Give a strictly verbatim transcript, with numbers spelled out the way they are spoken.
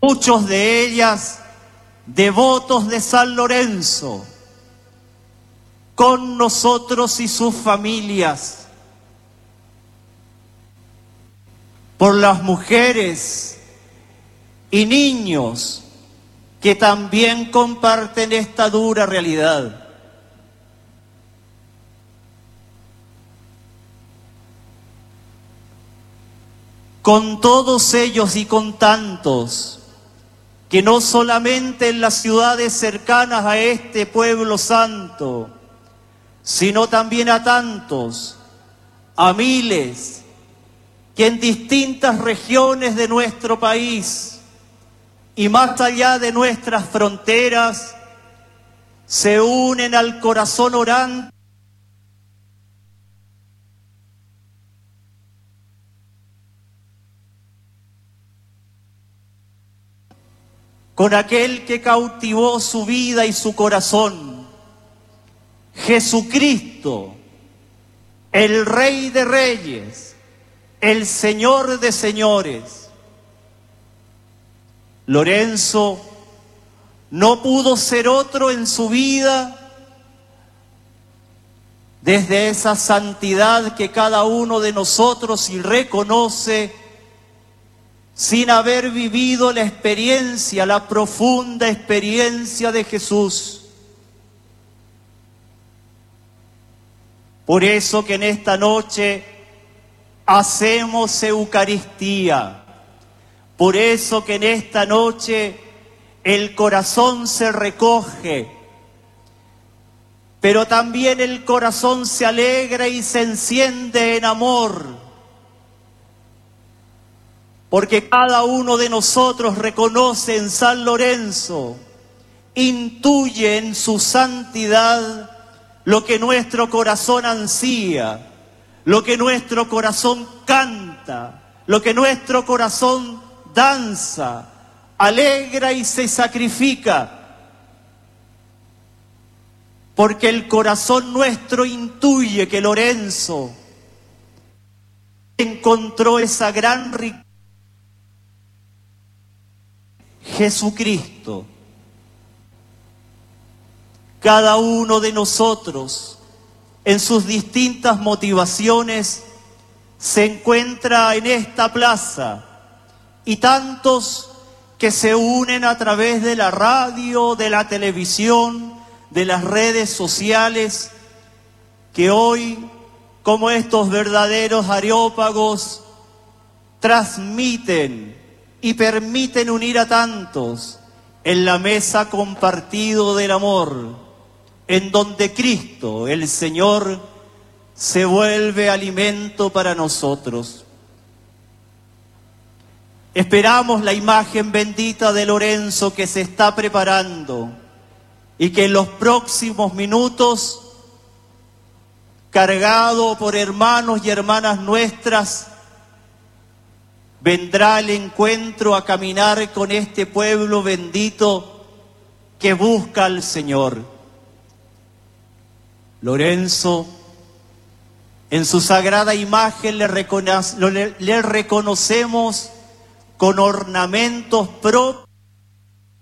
muchos de ellas devotos de San Lorenzo, con nosotros y sus familias, por las mujeres y niños que también comparten esta dura realidad. Con todos ellos y con tantos, que no solamente en las ciudades cercanas a este pueblo santo, sino también a tantos, a miles, que en distintas regiones de nuestro país y más allá de nuestras fronteras, se unen al corazón orante con aquel que cautivó su vida y su corazón, Jesucristo, el Rey de Reyes, el Señor de Señores. Lorenzo no pudo ser otro en su vida desde esa santidad que cada uno de nosotros y reconoce, sin haber vivido la experiencia, la profunda experiencia de Jesús. Por eso que en esta noche hacemos Eucaristía. Por eso que en esta noche el corazón se recoge, pero también el corazón se alegra y se enciende en amor. Porque cada uno de nosotros reconoce en San Lorenzo, intuye en su santidad lo que nuestro corazón ansía, lo que nuestro corazón canta, lo que nuestro corazón danza, alegra y se sacrifica. Porque el corazón nuestro intuye que Lorenzo encontró esa gran riqueza. Jesucristo. Cada uno de nosotros, en sus distintas motivaciones, se encuentra en esta plaza, y tantos que se unen a través de la radio, de la televisión, de las redes sociales, que hoy, como estos verdaderos areópagos, transmiten y permiten unir a tantos en la mesa compartido del amor, en donde Cristo, el Señor, se vuelve alimento para nosotros. Esperamos la imagen bendita de Lorenzo que se está preparando y que en los próximos minutos, cargado por hermanos y hermanas nuestras, vendrá el encuentro a caminar con este pueblo bendito que busca al Señor. Lorenzo, en su sagrada imagen le, recono- le, le reconocemos con ornamentos propios